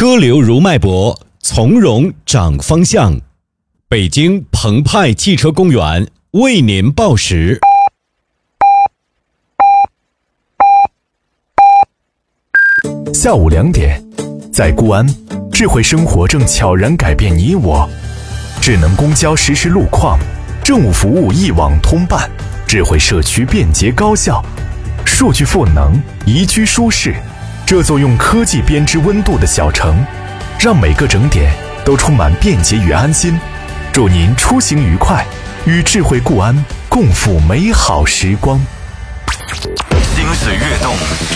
车流如脉搏，从容掌方向。北京澎湃汽车公园为您报时。 下午2点，在固安，智慧生活正悄然改变你我。智能公交实时路况，政务服务一网通办，智慧社区便捷高效，数据赋能，宜居舒适。这座用科技编织温度的小城，让每个整点都充满便捷与安心。祝您出行愉快，与智慧固安共赴美好时光。 心随跃动，